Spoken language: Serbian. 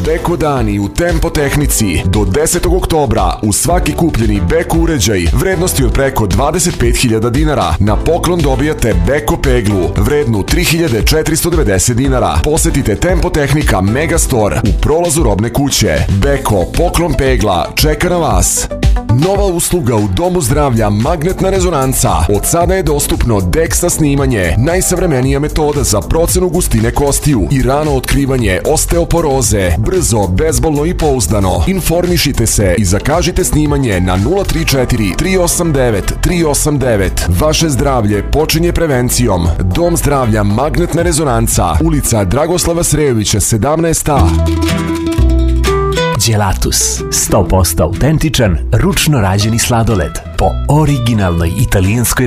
Beko dani u Tempo tehnici. Do 10. oktobra u svaki kupljeni Beko uređaj vrednosti od preko 25.000 dinara na poklon dobijate Beko peglu vrednu 3.490 dinara. Posetite Tempo tehnika Megastore u prolazu robne kuće. Beko poklon pegla čeka na vas. Nova usluga u Domu zdravlja Magnetna rezonanca. Od sada je dostupno DEXA snimanje, najsavremenija metoda za procenu gustine kostiju i rano otkrivanje osteoporoze. Brzo, bezbolno i pouzdano. Informišite se i zakažite snimanje na 034 389 389. Vaše zdravlje počinje prevencijom. Dom zdravlja Magnetna rezonanca, ulica Dragoslava Srejovića 17A. Gelatus, 100% autentičan, ručno rađeni sladoled po originalnoj italijanskoj